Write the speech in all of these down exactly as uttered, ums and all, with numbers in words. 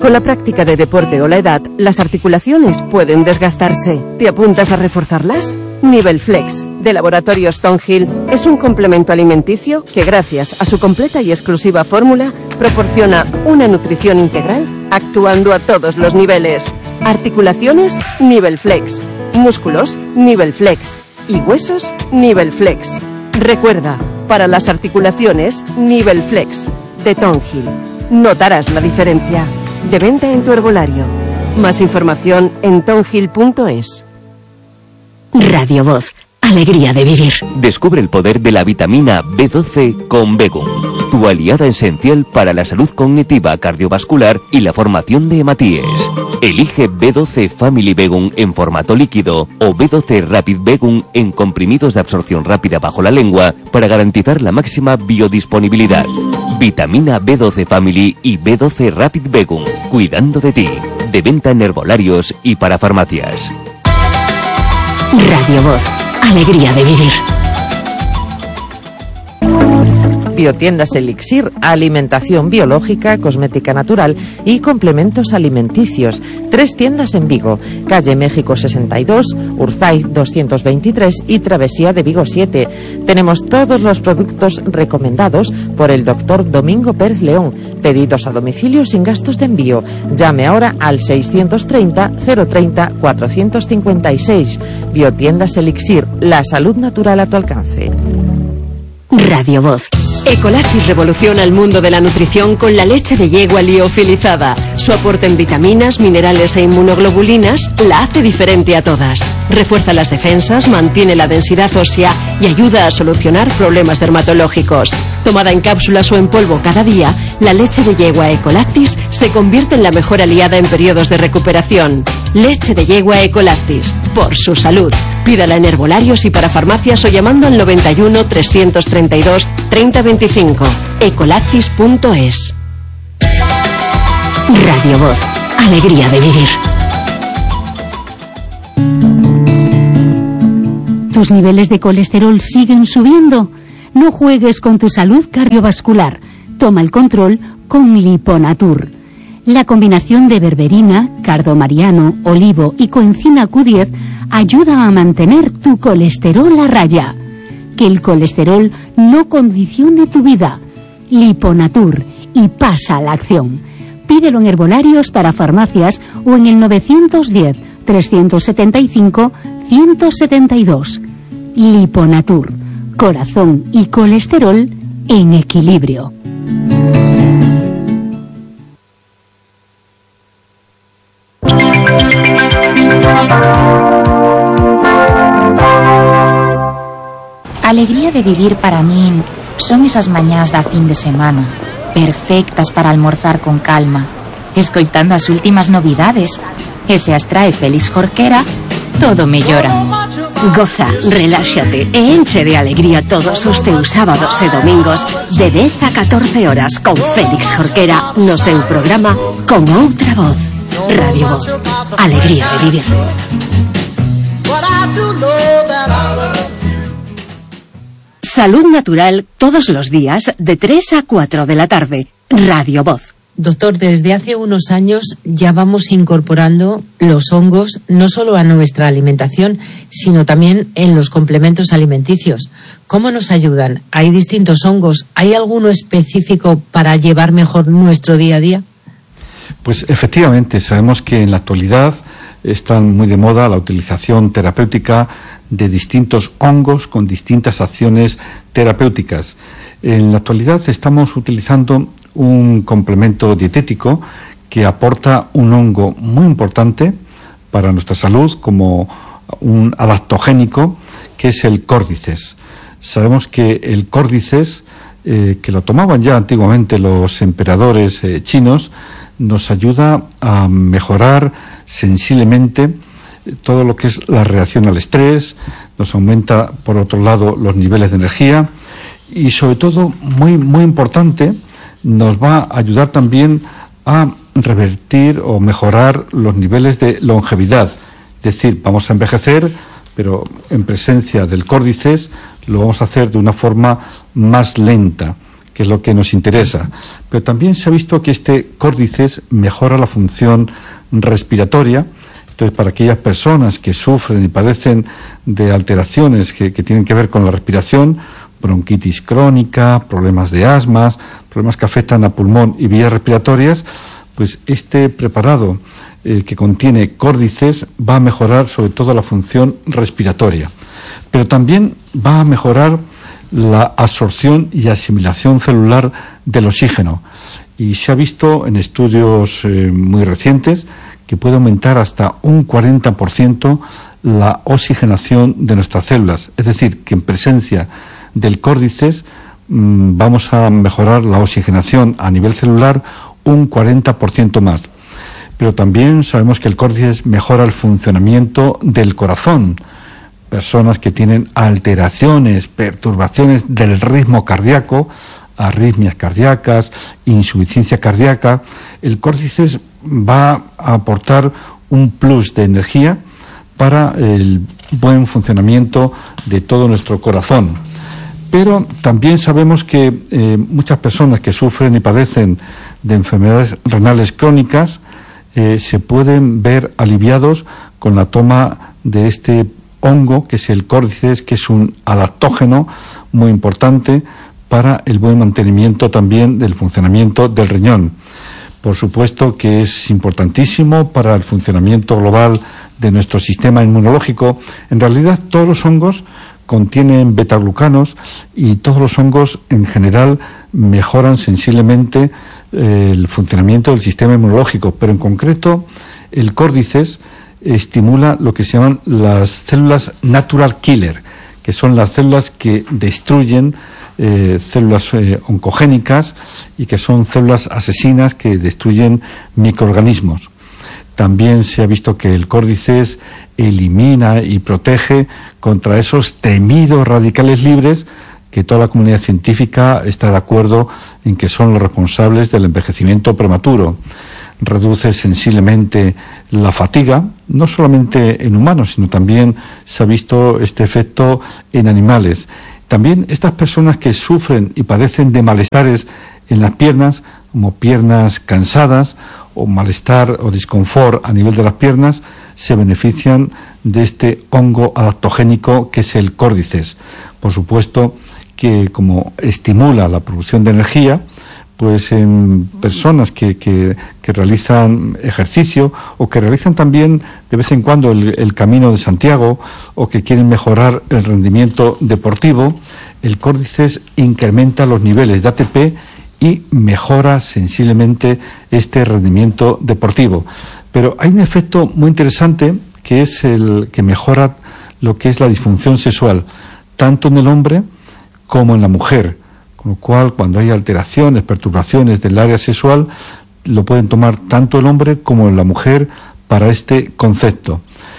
Con la práctica de deporte o la edad, las articulaciones pueden desgastarse. ¿Te apuntas a reforzarlas? Nivelflex, de Laboratorios Tonhill, es un complemento alimenticio que, gracias a su completa y exclusiva fórmula, proporciona una nutrición integral, actuando a todos los niveles. Articulaciones, Nivelflex. Músculos, Nivelflex. Y huesos, Nivelflex. Recuerda, para las articulaciones, Nivelflex, de Tonhill. Notarás la diferencia. De venta en tu herbolario. Más información en tonhill punto es. Radio Voz. Alegría de vivir. Descubre el poder de la vitamina B doce con Begum, tu aliada esencial para la salud cognitiva, cardiovascular y la formación de hematíes. Elige B doce Family Begum en formato líquido o B doce Rapid Begum en comprimidos de absorción rápida bajo la lengua para garantizar la máxima biodisponibilidad. Vitamina B doce Family y B doce Rapid Begum, cuidando de ti. De venta en herbolarios y para farmacias. Radio Voz. Alegría de vivir. Biotiendas Elixir, alimentación biológica, cosmética natural y complementos alimenticios. Tres tiendas en Vigo, calle México sesenta y dos, Urzaiz doscientos veintitrés y Travesía de Vigo siete. Tenemos todos los productos recomendados por el doctor Domingo Pérez León. Pedidos a domicilio sin gastos de envío. Llame ahora al seiscientos treinta, cero treinta, cuatrocientos cincuenta y seis. Biotiendas Elixir, la salud natural a tu alcance. Radio Voz. Ecolactis revoluciona el mundo de la nutrición con la leche de yegua liofilizada. Su aporte en vitaminas, minerales e inmunoglobulinas la hace diferente a todas. Refuerza las defensas, mantiene la densidad ósea y ayuda a solucionar problemas dermatológicos. Tomada en cápsulas o en polvo cada día, la leche de yegua Ecolactis se convierte en la mejor aliada en periodos de recuperación. Leche de yegua Ecolactis, por su salud. Pídala en herbolarios y para farmacias o llamando al noventa y uno, trescientos treinta y dos, treinta veinticinco. ecolactis punto es. Radio Voz. Alegría de vivir. ¿Tus niveles de colesterol siguen subiendo? No juegues con tu salud cardiovascular. Toma el control con Liponatur. La combinación de berberina, cardomariano, olivo y coenzima Q diez ayuda a mantener tu colesterol a raya. Que el colesterol no condicione tu vida. Liponatur, y pasa a la acción. Pídelo en herbolarios para farmacias o en el novecientos diez, trescientos setenta y cinco, ciento setenta y dos. Liponatur, corazón y colesterol en equilibrio. Alegría de vivir para mí son esas mañás da fin de semana, perfectas para almorzar con calma, escoitando as últimas novidades, e se as trae Félix Jorquera, todo melloran. Goza, reláxate e enche de alegría todos os teus sábados e domingos de dez a catorce horas con Félix Jorquera no seu programa Con Outra Voz. Radio Voz. Alegría de vivir. Salud natural todos los días de tres a cuatro de la tarde. Radio Voz. Doctor, desde hace unos años ya vamos incorporando los hongos no solo a nuestra alimentación, sino también en los complementos alimenticios. ¿Cómo nos ayudan? ¿Hay distintos hongos? ¿Hay alguno específico para llevar mejor nuestro día a día? Pues efectivamente, sabemos que en la actualidad están muy de moda la utilización terapéutica de distintos hongos con distintas acciones terapéuticas. En la actualidad estamos utilizando un complemento dietético que aporta un hongo muy importante para nuestra salud como un adaptogénico, que es el córdices. Sabemos que el córdices, eh, que lo tomaban ya antiguamente los emperadores eh, chinos, nos ayuda a mejorar sensiblemente todo lo que es la reacción al estrés, nos aumenta, por otro lado, los niveles de energía y, sobre todo, muy, muy importante, nos va a ayudar también a revertir o mejorar los niveles de longevidad. Es decir, vamos a envejecer, pero en presencia del córdices lo vamos a hacer de una forma más lenta, que es lo que nos interesa. Pero también se ha visto que este córdices mejora la función respiratoria. Entonces, para aquellas personas que sufren y padecen de alteraciones que, que tienen que ver con la respiración, bronquitis crónica, problemas de asmas, problemas que afectan a pulmón y vías respiratorias, pues este preparado eh, que contiene córdices va a mejorar sobre todo la función respiratoria. Pero también va a mejorar la absorción y asimilación celular del oxígeno. Y se ha visto en estudios eh, muy recientes que puede aumentar hasta un cuarenta por ciento la oxigenación de nuestras células. Es decir, que en presencia del córdices mmm, vamos a mejorar la oxigenación a nivel celular un cuarenta por ciento más. Pero también sabemos que el córdices mejora el funcionamiento del corazón. Personas que tienen alteraciones, perturbaciones del ritmo cardíaco, arritmias cardíacas, insuficiencia cardíaca, el córdices va a aportar un plus de energía para el buen funcionamiento de todo nuestro corazón. Pero también sabemos que eh, muchas personas que sufren y padecen de enfermedades renales crónicas eh, se pueden ver aliviados con la toma de este hongo, que es el córdices, que es un adaptógeno muy importante para el buen mantenimiento también del funcionamiento del riñón. Por supuesto que es importantísimo para el funcionamiento global de nuestro sistema inmunológico. En realidad, todos los hongos contienen betaglucanos y todos los hongos en general mejoran sensiblemente eh, el funcionamiento del sistema inmunológico, pero en concreto el córdices estimula lo que se llaman las células natural killer, que son las células que destruyen eh, células eh, oncogénicas y que son células asesinas que destruyen microorganismos. También se ha visto que el córdices elimina y protege contra esos temidos radicales libres que toda la comunidad científica está de acuerdo en que son los responsables del envejecimiento prematuro. Reduce sensiblemente la fatiga, no solamente en humanos, sino también se ha visto este efecto en animales. También estas personas que sufren y padecen de malestares en las piernas, como piernas cansadas o malestar o disconfort a nivel de las piernas, se benefician de este hongo adaptogénico que es el córdices. Por supuesto que como estimula la producción de energía, pues en personas que, que, que realizan ejercicio o que realizan también de vez en cuando el, el Camino de Santiago o que quieren mejorar el rendimiento deportivo, el córdices incrementa los niveles de A T P y mejora sensiblemente este rendimiento deportivo. Pero hay un efecto muy interesante que es el que mejora lo que es la disfunción sexual, tanto en el hombre como en la mujer. Con lo cual, cuando hay alteraciones, perturbaciones del área sexual, lo pueden tomar tanto el hombre como la mujer para este concepto.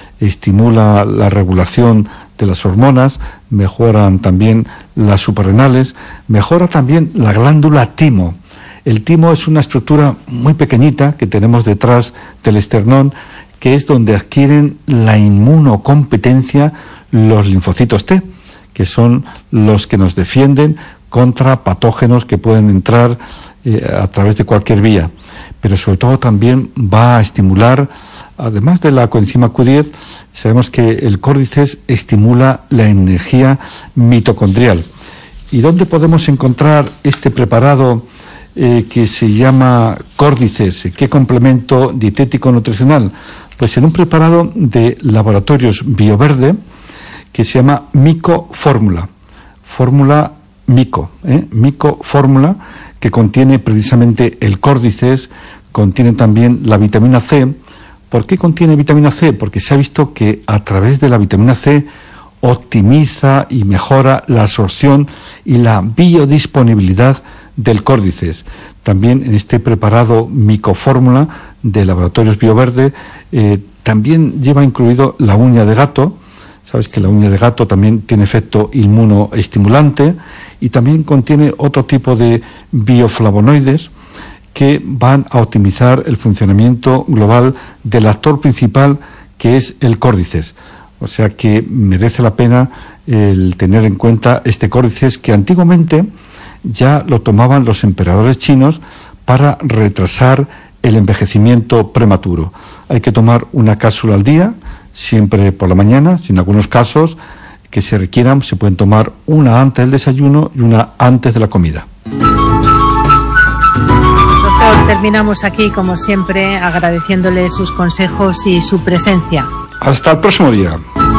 Estimula la regulación de las hormonas, mejoran también las suprarrenales, mejora también la glándula timo. El timo es una estructura muy pequeñita que tenemos detrás del esternón, que es donde adquieren la inmunocompetencia los linfocitos T, que son los que nos defienden contra patógenos que pueden entrar eh, a través de cualquier vía. Pero sobre todo también va a estimular, además de la coenzima Q diez, sabemos que el córdices estimula la energía mitocondrial. ¿Y dónde podemos encontrar este preparado eh, que se llama córdices? ¿Qué complemento dietético nutricional? Pues en un preparado de laboratorios Bioverde que se llama Mico Fórmula. Fórmula Mico, ¿eh? Mico Fórmula, que contiene precisamente el córdices, contiene también la vitamina C. ¿Por qué contiene vitamina C? Porque se ha visto que a través de la vitamina C optimiza y mejora la absorción y la biodisponibilidad del córdices. También en este preparado Mico Fórmula de Laboratorios Bioverde eh, también lleva incluido la uña de gato. Sabes que la uña de gato también tiene efecto inmunoestimulante y también contiene otro tipo de bioflavonoides que van a optimizar el funcionamiento global del actor principal, que es el córdices. O sea que merece la pena el tener en cuenta este córdices, que antiguamente ya lo tomaban los emperadores chinos para retrasar el envejecimiento prematuro. Hay que tomar una cápsula al día, siempre por la mañana, si en algunos casos que se requieran se pueden tomar una antes del desayuno y una antes de la comida. Doctor, terminamos aquí, como siempre, agradeciéndole sus consejos y su presencia. Hasta el próximo día.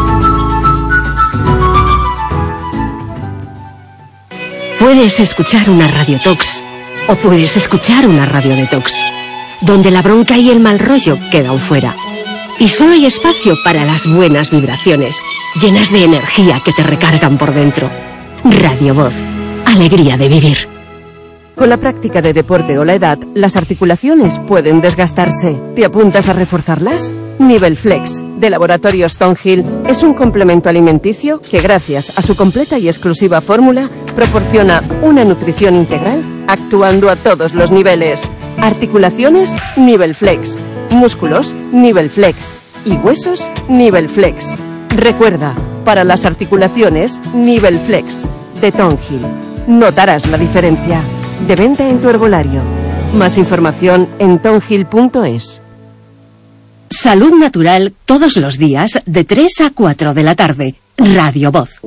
Puedes escuchar una radiotox o puedes escuchar una radio detox, donde la bronca y el mal rollo quedan fuera. Y solo hay espacio para las buenas vibraciones, llenas de energía que te recargan por dentro. Radio Voz, alegría de vivir. Con la práctica de deporte o la edad, las articulaciones pueden desgastarse. ¿Te apuntas a reforzarlas? Nivel Flex, de Laboratorio Stonehill, es un complemento alimenticio que, gracias a su completa y exclusiva fórmula, proporciona una nutrición integral, actuando a todos los niveles. Articulaciones, Nivel Flex. Músculos, Nivel Flex. Y huesos, Nivel Flex. Recuerda, para las articulaciones, Nivel Flex, de Stonehill. Notarás la diferencia. De venta en tu herbolario. Más información en stonehill punto es. Salud natural todos los días de tres a cuatro de la tarde. Radio Voz.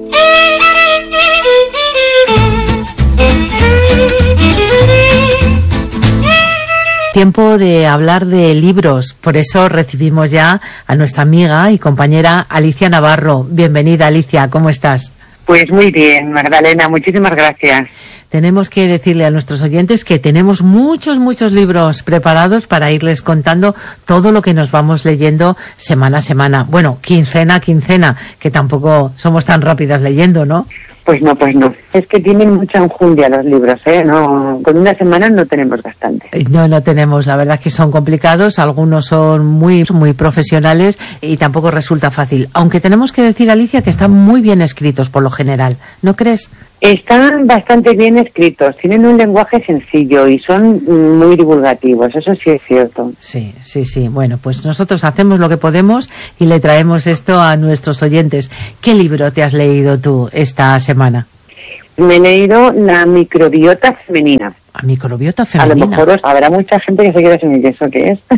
Tiempo de hablar de libros, por eso recibimos ya a nuestra amiga y compañera Alicia Navarro. Bienvenida, Alicia, ¿cómo estás? Pues muy bien, Magdalena, muchísimas gracias. Tenemos que decirle a nuestros oyentes que tenemos muchos, muchos libros preparados para irles contando todo lo que nos vamos leyendo semana a semana. Bueno, quincena a quincena, que tampoco somos tan rápidas leyendo, ¿no? Pues no, pues no. Es que tienen mucha enjundia los libros, ¿eh? No, con una semana no tenemos bastante. No, no tenemos. La verdad es que son complicados. Algunos son muy, muy profesionales y tampoco resulta fácil. Aunque tenemos que decir, Alicia, que están muy bien escritos por lo general. ¿No crees? Están bastante bien escritos. Tienen un lenguaje sencillo y son muy divulgativos. Eso sí es cierto. Sí, sí, sí. Bueno, pues nosotros hacemos lo que podemos y le traemos esto a nuestros oyentes. ¿Qué libro te has leído tú esta semana? Me he leído La microbiota femenina. ¿La microbiota femenina? A lo mejor os, habrá mucha gente que se quiere decir eso qué es.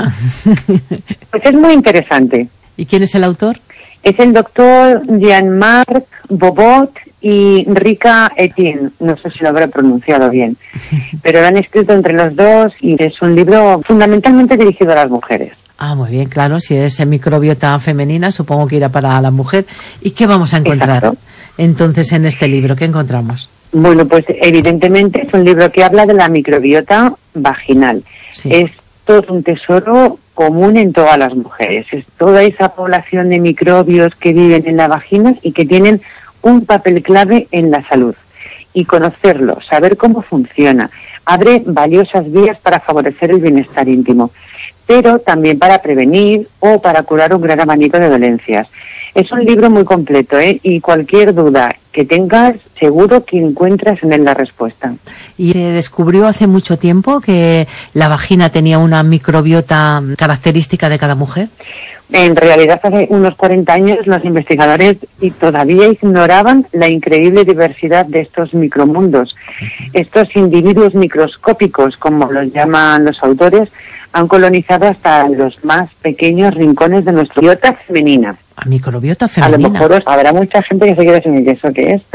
Pues es muy interesante. ¿Y quién es el autor? Es el doctor Jean-Marc Bobot y Rika Etienne, no sé si lo habré pronunciado bien, pero lo han escrito entre los dos y es un libro fundamentalmente dirigido a las mujeres. Ah, muy bien, claro, si es microbiota femenina, supongo que irá para la mujer. ¿Y qué vamos a encontrar? Exacto. Entonces en este libro? ¿Qué encontramos? Bueno, pues evidentemente es un libro que habla de la microbiota vaginal. Sí. Es todo un tesoro común en todas las mujeres. Es toda esa población de microbios que viven en la vagina y que tienen un papel clave en la salud. Y conocerlo, saber cómo funciona, abre valiosas vías para favorecer el bienestar íntimo, pero también para prevenir o para curar un gran abanico de dolencias. Es un libro muy completo, ¿eh? Y cualquier duda que tengas, seguro que encuentras en él la respuesta. ¿Y se descubrió hace mucho tiempo que la vagina tenía una microbiota característica de cada mujer? En realidad, hace unos cuarenta años los investigadores y todavía ignoraban la increíble diversidad de estos micromundos. Estos individuos microscópicos, como los llaman los autores, han colonizado hasta los más pequeños rincones de nuestra biota femenina. ¿A microbiota femenina? A lo mejor os, habrá mucha gente que se quiere decir eso qué es.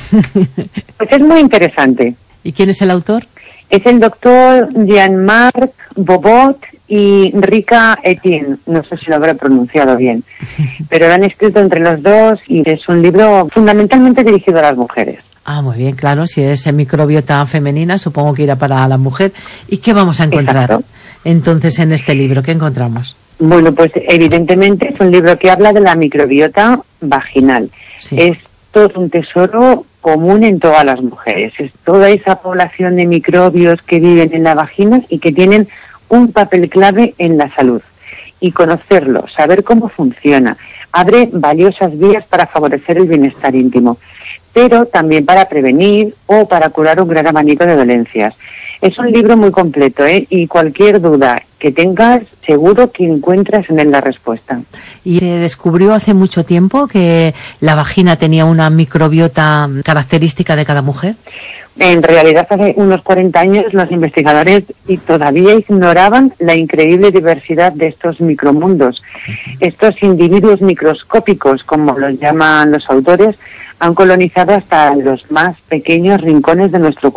Pues es muy interesante. ¿Y quién es el autor? Es el doctor Jean-Marc Bobot y Rika Etienne, no sé si lo habré pronunciado bien, pero lo han escrito entre los dos y es un libro fundamentalmente dirigido a las mujeres. Ah, muy bien, claro, si es microbiota femenina, supongo que irá para la mujer. ¿Y qué vamos a encontrar? Exacto. Entonces en este libro? ¿Qué encontramos? Bueno, pues evidentemente es un libro que habla de la microbiota vaginal. Sí. Es todo un tesoro común en todas las mujeres. Es toda esa población de microbios que viven en la vagina y que tienen un papel clave en la salud. Y conocerlo, saber cómo funciona, abre valiosas vías para favorecer el bienestar íntimo, pero también para prevenir o para curar un gran abanico de dolencias. Es un libro muy completo, ¿eh? Y cualquier duda que tengas, seguro que encuentras en él la respuesta. ¿Y se descubrió hace mucho tiempo que la vagina tenía una microbiota característica de cada mujer? En realidad, hace unos cuarenta años los investigadores y todavía ignoraban la increíble diversidad de estos micromundos. Estos individuos microscópicos, como los llaman los autores, han colonizado hasta los más pequeños rincones de nuestro cuerpo.